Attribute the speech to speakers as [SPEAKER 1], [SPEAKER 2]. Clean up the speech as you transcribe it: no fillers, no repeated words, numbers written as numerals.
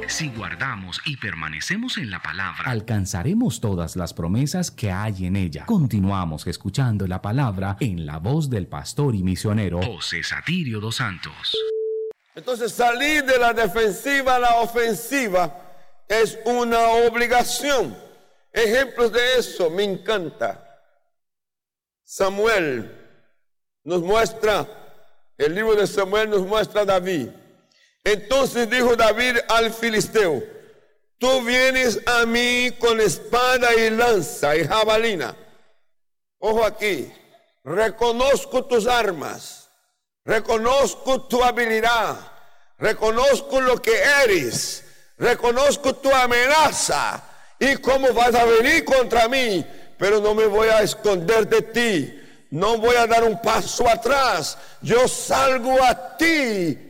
[SPEAKER 1] Si guardamos y permanecemos en la palabra,
[SPEAKER 2] alcanzaremos todas las promesas que hay en ella. Continuamos escuchando la palabra en la voz del pastor y misionero
[SPEAKER 1] José Satirio dos Santos.
[SPEAKER 3] Entonces, salir de la defensiva a la ofensiva es una obligación. Ejemplos de eso me encanta. Samuel nos muestra, el libro de Samuel nos muestra a David. Entonces dijo David al filisteo: tú vienes a mí con espada y lanza y jabalina. Ojo aquí, reconozco tus armas, reconozco tu habilidad, reconozco lo que eres, reconozco tu amenaza y cómo vas a venir contra mí, pero no me voy a esconder de ti, no voy a dar un paso atrás, yo salgo a ti